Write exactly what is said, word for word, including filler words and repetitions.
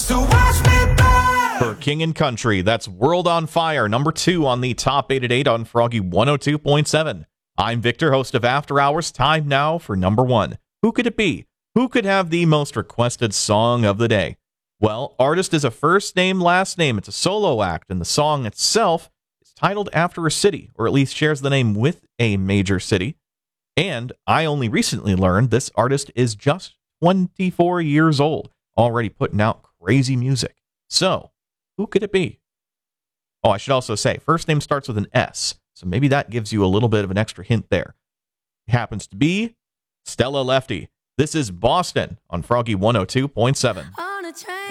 So watch me burn. For King and Country, that's World on Fire, number two on the Top eight at eight on Froggy one oh two point seven. I'm Victor, host of After Hours. Time now for number one. Who could it be? Who could have the most requested song of the day? Well, artist is a first name, last name. It's a solo act, and the song itself is titled after a city, or at least shares the name with a major city. And I only recently learned this artist is just twenty-four years old, already putting out crazy music. So, who could it be? Oh, I should also say, first name starts with an S, so maybe that gives you a little bit of an extra hint there. It happens to be Stella Lefty. This is Boston on Froggy one oh two point seven.